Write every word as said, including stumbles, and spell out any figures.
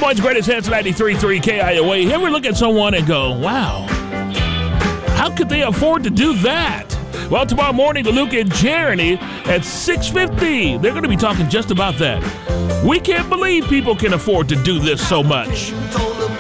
Moines' greatest hits, ninety-three point three K I O A. You ever look at someone and go, wow, how could they afford to do that? Well, tomorrow morning, DeLuca and Jeremy at six fifty, they're going to be talking just about that. We can't believe people can afford to do this so much.